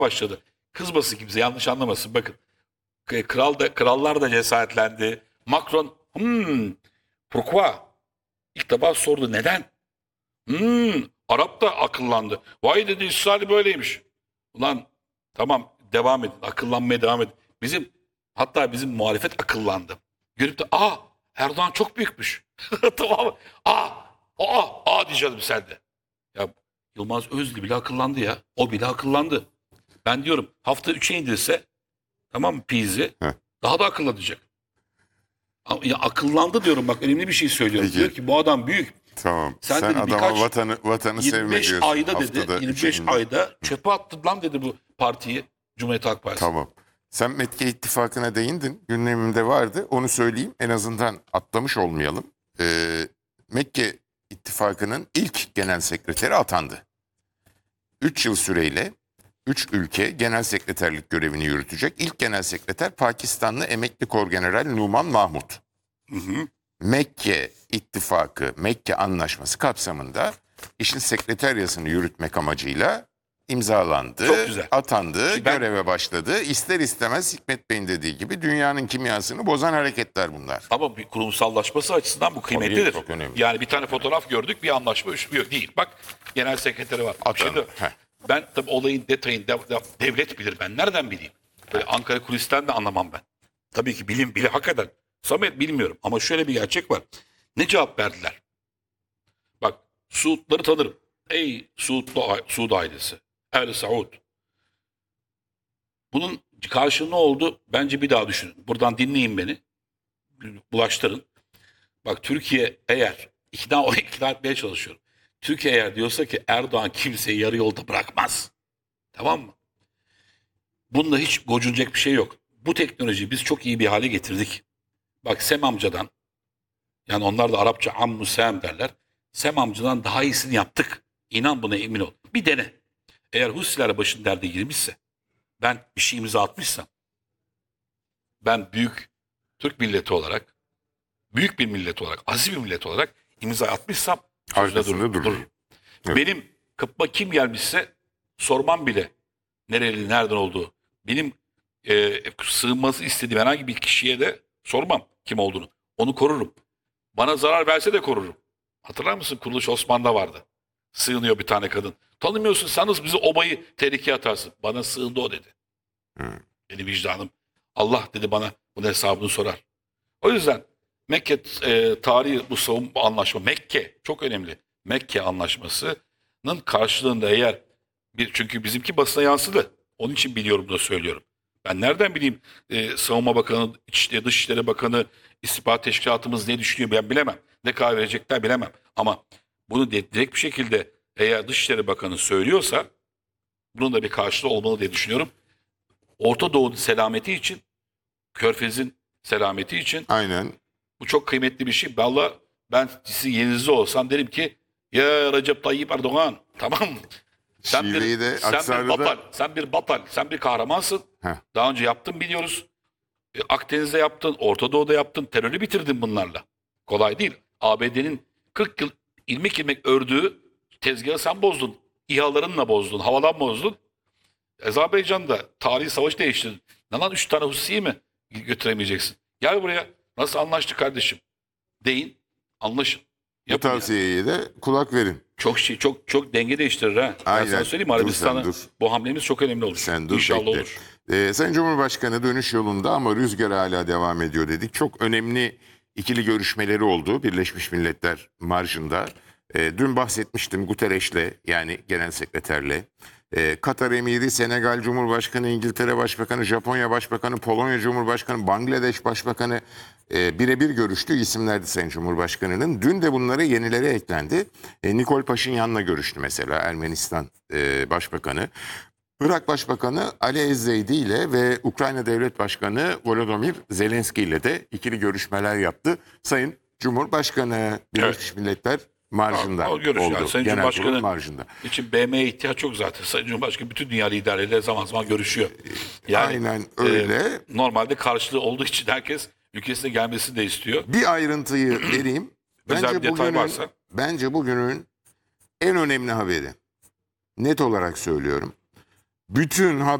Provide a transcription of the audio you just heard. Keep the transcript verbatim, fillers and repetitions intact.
başladı. Kızmasın kimse, yanlış anlamasın. Bakın, kral da, krallar da cesaretlendi. Macron, hmm, pourquoi? İlk defa sordu, neden? Hmm, Arap da akıllandı. Vay dedi, İsrail böyleymiş. Ulan tamam, devam edin. Akıllanmaya devam edin. Bizim, hatta bizim muhalefet akıllandı. Görüp de aa, Erdoğan çok büyükmüş. Tamam mı? Aa, aa, aa diyeceğim sen de. Ya Yılmaz Özdil bile akıllandı ya. O bile akıllandı. Ben diyorum hafta üçe indirse, tamam mı, Pizi Heh. daha da akıllanacak. Ama ya akıllandı diyorum, bak önemli bir şey söylüyorum. Peki. Diyor ki bu adam büyük. Tamam. Sen Sen, dedi, adama birkaç- vatanı, vatanı sevme yirmi beş diyorsun. ayda dedi, Haftada yirmi üçe beş indir. ayda çöpe attı lan dedi bu partiyi, Cumhuriyet Halk Partisi. Tamam. Sen Mekke İttifakı'na değindin. Gündemimde vardı. Onu söyleyeyim. En azından atlamış olmayalım. Ee, Mekke İttifakı'nın ilk genel sekreteri atandı. Üç yıl süreyle üç ülke genel sekreterlik görevini yürütecek. İlk genel sekreter Pakistanlı emekli Korgeneral Numan Mahmut. Hı hı. Mekke İttifakı, Mekke Anlaşması kapsamında işin sekreteryasını yürütmek amacıyla imzalandı, Çok güzel. atandı, Şimdi ben- göreve başladı. İster istemez Hikmet Bey'in dediği gibi dünyanın kimyasını bozan hareketler bunlar. Ama bir kurumsallaşması açısından bu kıymetlidir. çok önemli. Yani bir tane fotoğraf gördük, bir anlaşma üşümüyor değil. Bak, genel sekreteri var. Atandı. Şimdi Heh. ben tabii olayın detayını dev- dev- devlet bilir, ben nereden bileyim? Böyle Ankara kulisten de anlamam ben. Tabii ki bilim, bile hakikaten. Samet bilmiyorum ama şöyle bir gerçek var. Ne cevap verdiler? Bak, Suudları tanırım. Ey Suudlu, Suud ailesi. Ehl-i Saud. Bunun karşılığı ne oldu? Bence bir daha düşünün. Buradan dinleyin beni. Bulaştırın. Bak, Türkiye eğer ikna, o ikna etmeye çalışıyorum. Türkiye eğer diyorsa ki Erdoğan kimseyi yarı yolda bırakmaz. Tamam mı? Bunda hiç gocunacak bir şey yok. Bu teknolojiyi biz çok iyi bir hale getirdik. Bak, Sem amcadan, yani onlar da Arapça ammu sem derler. Sem amcadan daha iyisini yaptık. İnan, buna emin ol. Bir dene. Eğer Husiler başın derde girmişse, ben bir şey imza atmışsam, ben büyük Türk milleti olarak, büyük bir millet olarak, aziz bir millet olarak imza atmışsam sözde Arkasında dururum. dururum. dururum. Evet. Benim kapıma kim gelmişse sormam bile nereli, nereden olduğu. Benim e, sığınması istediğim herhangi bir kişiye de sormam kim olduğunu. Onu korurum. Bana zarar verse de korurum. Hatırlar mısın? Kuruluş Osman'da vardı. Sığınıyor bir tane kadın. Tanımıyorsun, sanız bizi obayı tehlikeye atarsın. Bana sığındı o dedi. Hı. Benim vicdanım. Allah dedi bana bunun hesabını sorar. O yüzden Mekke e, tarihi bu savunma anlaşma, Mekke çok önemli. Mekke anlaşmasının karşılığında eğer bir, çünkü bizimki basına yansıdı. Onun için biliyorum da söylüyorum. Ben nereden bileyim e, Savunma Bakanı, İçişleri, Dışişleri Bakanı, İstihbarat Teşkilatımız ne düşünüyor ben bilemem. Ne karar verecekler bilemem. Ama bunu de, direkt bir şekilde eğer Dışişleri Bakanı söylüyorsa bunun da bir karşılığı olmalı diye düşünüyorum. Orta Doğu'nun selameti için, Körfez'in selameti için Aynen. bu çok kıymetli bir şey. Vallahi ben sizin yerinizde olsam derim ki ya Recep Tayyip Erdoğan, tamam mı? Sen Şiveyi de sen bir Aksaray'da- batal, sen bir batal, sen bir kahramansın. Heh. Daha önce yaptın biliyoruz. E, Akdeniz'de yaptın, Orta Doğu'da yaptın, terörü bitirdin bunlarla. Kolay değil. A B D'nin kırk yıl ilmek ilmek ördüğü tezgahı sen bozdun. İHA'larınla bozdun, havadan bozdun. Azerbaycan'da tarihi savaş değiştirdin. Ne lan, üç tane Husi'yi mi götüremeyeceksin? Gel buraya. Nasıl anlaştık kardeşim? Deyin, anlaşın. Bu Yapın yani. tavsiyeye de kulak verin. Çok şey, çok çok denge değiştirir ha. Ben Aynen. sana söyleyeyim, Dur sen, Arabistan'a dur. bu hamlemiz çok önemli olur. Sen dur, İnşallah bekle. olur. Ee, Sayın Cumhurbaşkanı dönüş yolunda ama rüzgar hala devam ediyor dedik. Çok önemli ikili görüşmeleri oldu Birleşmiş Milletler marjında. Ee, dün bahsetmiştim Guterres'le, yani genel sekreterle. Ee, Katar Emiri, Senegal Cumhurbaşkanı, İngiltere Başbakanı, Japonya Başbakanı, Polonya Cumhurbaşkanı, Bangladeş Başbakanı e, birebir görüştüğü isimlerdi Sayın Cumhurbaşkanı'nın. Dün de bunlara yenileri eklendi. E, Nikol Paşinyan'la görüştü mesela, Ermenistan e, Başbakanı. Irak Başbakanı Ali Ezzeydi ile ve Ukrayna Devlet Başkanı Volodymyr Zelenski ile de ikili görüşmeler yaptı. Sayın Cumhurbaşkanı Birleşmiş Milletler marjında O- o görüş oldu. yani. Sayın Genel kurul Cumhurbaşkanı marjında. için B M'ye ihtiyaç yok zaten. Sayın Cumhurbaşkanı bütün dünya liderleriyle zaman zaman görüşüyor. Yani, Aynen öyle. e, normalde karşılığı olduğu için herkes ülkesine gelmesini de istiyor. Bir ayrıntıyı vereyim. Özel bir detay bugünün, varsa. bence bugünün en önemli haberi, net olarak söylüyorum. bütün